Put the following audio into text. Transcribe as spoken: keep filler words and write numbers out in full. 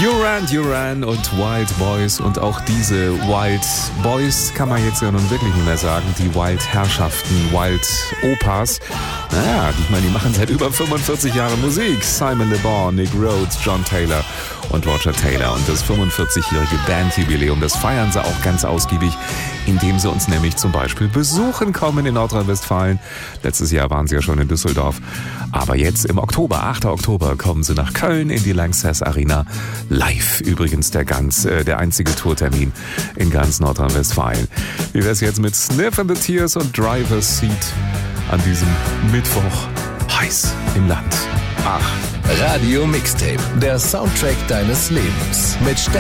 Duran Duran und Wild Boys und auch diese Wild Boys kann man jetzt ja nun wirklich nicht mehr sagen, die Wild Herrschaften, Wild Opas. Naja, ich meine, die machen seit über fünfundvierzig Jahren Musik. Simon Le Bon, Nick Rhodes, John Taylor und Roger Taylor. Und das fünfundvierzigjährige Bandjubiläum, das feiern sie auch ganz ausgiebig, indem sie uns nämlich zum Beispiel besuchen kommen in Nordrhein-Westfalen. Letztes Jahr waren sie ja schon in Düsseldorf. Aber jetzt im Oktober, achter Oktober, kommen sie nach Köln in die Lanxess Arena. Live übrigens der ganz, äh, der einzige Tourtermin in ganz Nordrhein-Westfalen. Wie wär's jetzt mit Sniff and the Tears und Driver's Seat an diesem Mittwoch heiß im Land? Ach. Radio Mixtape, der Soundtrack deines Lebens mit Stefan